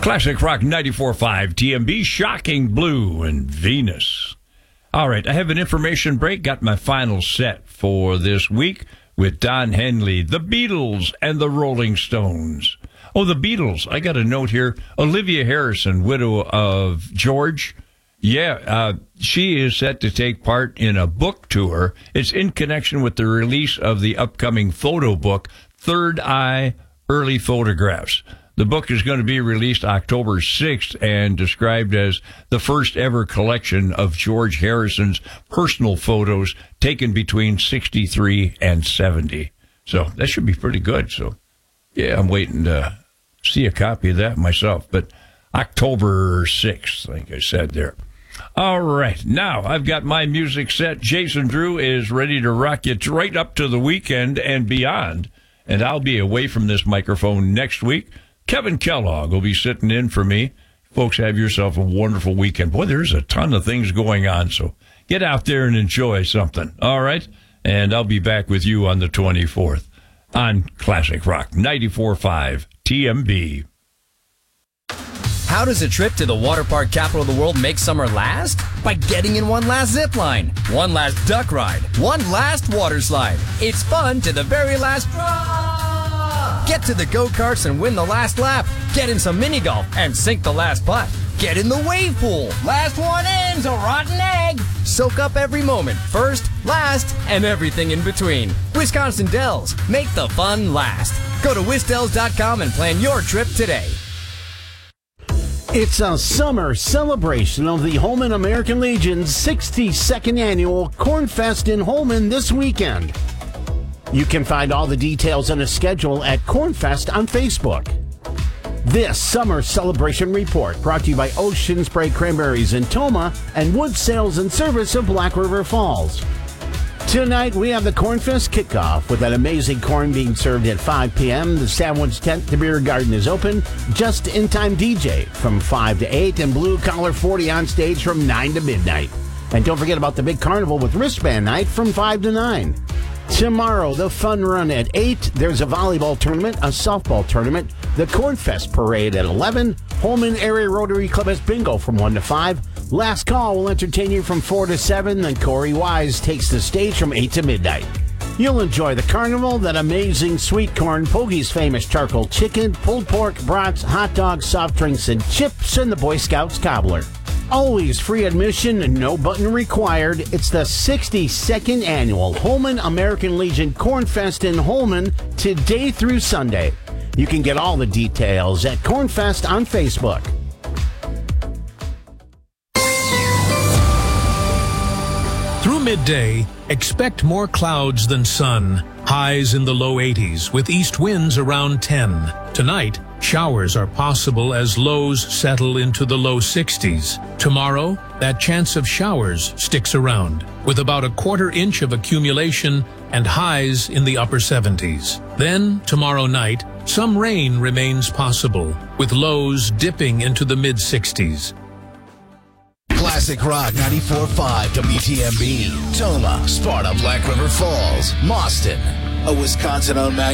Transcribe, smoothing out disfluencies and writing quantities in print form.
Classic Rock 94.5 TMB, Shocking Blue and Venus. All right, I have an information break. Got my final set for this week with Don Henley, the Beatles, and the Rolling Stones. Oh, the Beatles. I got a note here. Olivia Harrison, widow of George. Yeah, she is set to take part in a book tour. It's in connection with the release of the upcoming photo book, Third Eye Early Photographs. The book is going to be released October 6th and described as the first ever collection of George Harrison's personal photos taken between 63 and 70. So that should be pretty good. So, yeah, I'm waiting to see a copy of that myself. But October 6th, like I said there. All right, now I've got my music set. Jason Drew is ready to rock you right up to the weekend and beyond. And I'll be away from this microphone next week. Kevin Kellogg will be sitting in for me. Folks, have yourself a wonderful weekend. Boy, there's a ton of things going on, so get out there and enjoy something, all right? And I'll be back with you on the 24th on Classic Rock 94.5 TMB. How does a trip to the water park capital of the world make summer last? By getting in one last zip line, one last duck ride, one last water slide. It's fun to the very last drop. Get to the go-karts and win the last lap. Get in some mini golf and sink the last putt. Get in the wave pool. Last one in's a rotten egg. Soak up every moment, first, last, and everything in between. Wisconsin Dells, make the fun last. Go to wisdells.com and plan your trip today. It's a summer celebration of the Holman American Legion's 62nd annual Corn Fest in Holman this weekend. You can find all the details on a schedule at Cornfest on Facebook. This summer celebration report brought to you by Ocean Spray Cranberries in Toma and Wood Sales and Service of Black River Falls. Tonight we have the Cornfest kickoff with an amazing corn being served at 5 p.m. The sandwich tent, the beer garden is open. Just in time DJ from 5 to 8 and Blue Collar 40 on stage from 9 to midnight. And don't forget about the big carnival with wristband night from 5 to 9. Tomorrow, the fun run at 8. There's a volleyball tournament, a softball tournament, the Cornfest parade at 11. Holman Area Rotary Club has bingo from 1 to 5. Last Call will entertain you from 4 to 7. Then Corey Wise takes the stage from 8 to midnight. You'll enjoy the carnival, that amazing sweet corn, Pogie's famous charcoal chicken, pulled pork, brats, hot dogs, soft drinks, and chips, and the Boy Scouts cobbler. Always free admission and no button required. It's the 62nd annual Holman American Legion Cornfest in Holman, today through Sunday. You can get all the details at Cornfest on Facebook. Through midday, expect more clouds than sun. Highs in the low 80s with east winds around 10. Tonight, showers are possible as lows settle into the low 60s. Tomorrow, that chance of showers sticks around with about a quarter-inch of accumulation and highs in the upper 70s. Then, tomorrow night, some rain remains possible with lows dipping into the mid-60s. Classic Rock 94.5 WTMB, Toma, Sparta, Black River Falls, Mauston, a Wisconsin-owned magazine.